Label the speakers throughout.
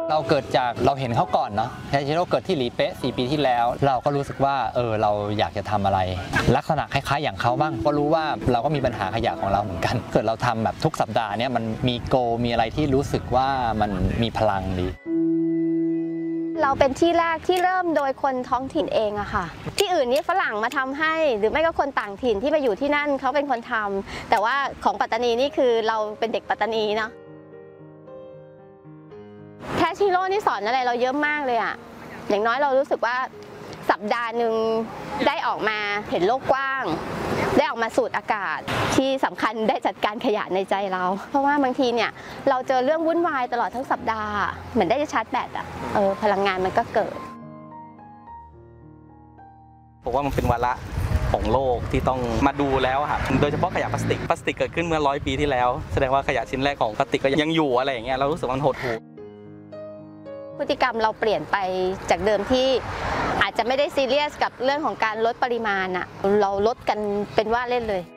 Speaker 1: เราเกิดจากเราเห็นเขาก่อนเนาะแทชิโร่เกิดที่หลีเป๊ะ4 ปีที่แล้วเราก็รู้สึกว่าเราอยากจะทำอะไรลักษณะคล้ายๆอย่างเขาบ้างก็รู้ว่าเราก็มีปัญหาขยะของเราเหมือนกันเกิดเราทำแบบทุกสัปดาห์เนี่ยมันมีโกมีอะไรที่รู้สึกว่ามันมีพลังดี
Speaker 2: เราเป็นที่แรกที่เริ่มโดยคนท้องถิ่นเองอะค่ะที่อื่นนี่ฝรั่งมาทำให้หรือไม่ก็คนต่างถิ่นที่มาอยู่ที่นั่นเขาเป็นคนทำแต่ว่าของปัตตานีนี่คือเราเป็นเด็กปัตตานีเนาะแทชิโร่นี่สอนอะไรเราเยอะมากเลยอะอย่างน้อยเรารู้สึกว่าสัปดาห์หนึ่งได้ออกมาเห็นโลกกว้างได้ออกมาสูดอากาศที่สำคัญได้จัดการขยะในใจเราเพราะว่าบางทีเนี่ยเราเจอเรื่องวุ่นวายตลอดทั้งสัปดาห์เหมือนได้ชาร์จแบตอะพลังงานมันก็เกิด
Speaker 3: ผมว่ามันเป็นวาระของโลกที่ต้องมาดูแล้วครับโดยเฉพาะขยะพลาสติกเกิดขึ้นเมื่อ100 ปีที่แล้วแสดงว่าขยะชิ้นแรกของพลาสติกก็ยังอยู่อะไรอย่างเงี้ยเรารู้สึกมันหดหู่
Speaker 2: พฤติกรรมเราเปลี่ยนไปจากเดิมที่อาจจะไม่ได้ซีเรียสกับเรื่องของการลดปริมาณอะเราลดกันเป็นว่าเล่นเลย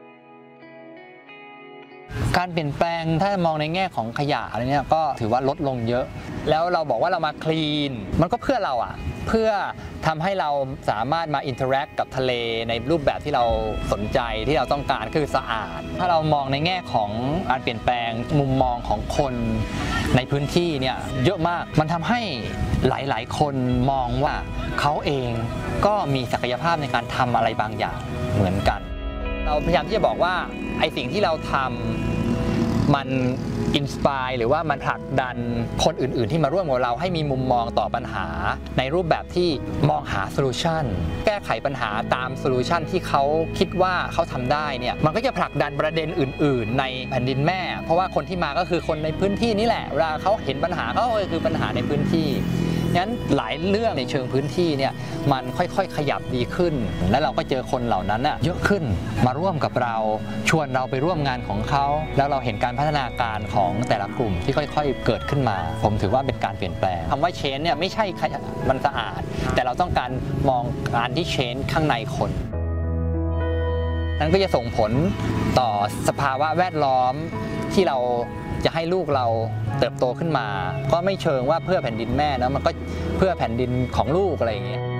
Speaker 1: การเปลี่ยนแปลงถ้ามองในแง่ของขยะอะไรเนี่ยก็ถือว่าลดลงเยอะแล้วเราบอกว่าเรามาคลีนมันก็เพื่อเราเพื่อทำให้เราสามารถมาอินเทอร์แอคกับทะเลในรูปแบบที่เราสนใจที่เราต้องการคือสะอาดถ้าเรามองในแง่ของการเปลี่ยนแปลงมุมมองของคนในพื้นที่เนี่ยเยอะมากมันทำให้หลายๆคนมองว่าเขาเองก็มีศักยภาพในการทำอะไรบางอย่างเหมือนกันเราพยายามที่จะบอกว่าไอสิ่งที่เราทำมันอินสปายหรือว่ามันผลักดันคนอื่นๆที่มาร่วมกับเราให้มีมุมมองต่อปัญหาในรูปแบบที่มองหาโซลูชันแก้ไขปัญหาตามโซลูชันที่เขาคิดว่าเขาทำได้เนี่ยมันก็จะผลักดันประเด็นอื่นๆในแผ่นดินแม่เพราะว่าคนที่มาก็คือคนในพื้นที่นี่แหละเวลาเขาเห็นปัญหาเขาคือปัญหาในพื้นที่งั้นหลายเรื่องในเชิงพื้นที่เนี่ยมันค่อยๆขยับดีขึ้นและเราก็เจอคนเหล่านั้นเยอะขึ้นมาร่วมกับเราชวนเราไปร่วมงานของเขาแล้วเราเห็นการพัฒนาการของแต่ละกลุ่มที่ค่อยๆเกิดขึ้นมาผมถือว่าเป็นการเปลี่ยนแปลงคำว่าเชนเนี่ยไม่ใช่มันสะอาดแต่เราต้องการมองการที่เชนข้างในคนนั้นก็จะส่งผลต่อสภาวะแวดล้อมที่เราจะให้ลูกเราเติบโตขึ้นมาก็ไม่เชิงว่าเพื่อแผ่นดินแม่นะมันก็เพื่อแผ่นดินของลูกอะไรอย่างเงี้ย